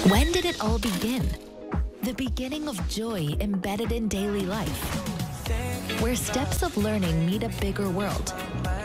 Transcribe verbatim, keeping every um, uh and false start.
When did it all begin? The beginning of joy embedded in daily life, where steps of learning meet a bigger world.